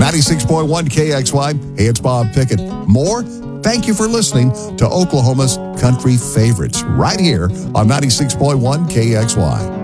96.1 KXY. Hey, it's Bob Pickett. More? Thank you for listening to Oklahoma's Country Favorites right here on 96.1 KXY.